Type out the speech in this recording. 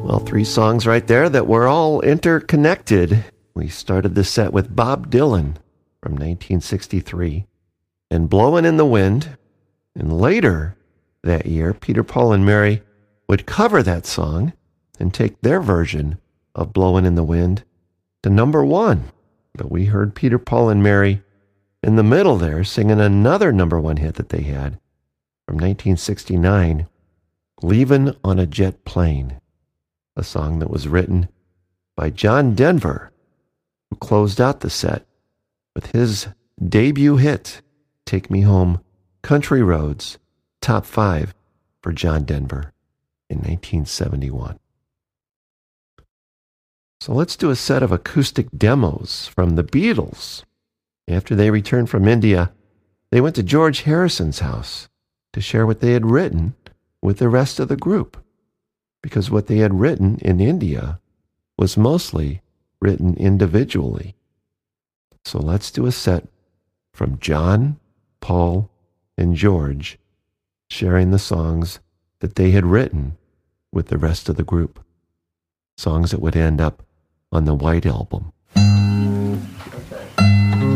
Well, three songs right there that were all interconnected. We started the set with Bob Dylan from 1963 and Blowin' in the Wind. And later that year, Peter, Paul, and Mary would cover that song and take their version of Blowin' in the Wind to number one. But we heard Peter, Paul, and Mary in the middle there singing another number one hit that they had from 1969, Leavin' on a Jet Plane, a song that was written by John Denver, who closed out the set with his debut hit, Take Me Home, Country Roads, top 5 for John Denver in 1971. So let's do a set of acoustic demos from the Beatles. After they returned from India, they went to George Harrison's house to share what they had written with the rest of the group, because what they had written in India was mostly written individually. So let's do a set from John, Paul, and George sharing the songs that they had written with the rest of the group, songs that would end up on the White Album.